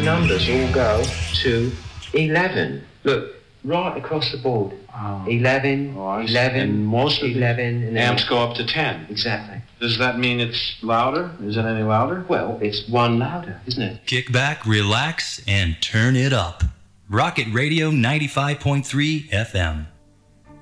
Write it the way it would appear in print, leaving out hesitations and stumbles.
numbers all go to 11. Look, right across the board. 11, 11, and most 11, and amps go up to 10. Exactly. Does that mean it's louder? Is it any louder? Well, it's one louder, isn't it? Kick back, relax, and turn it up. Rocket Radio 95.3 FM.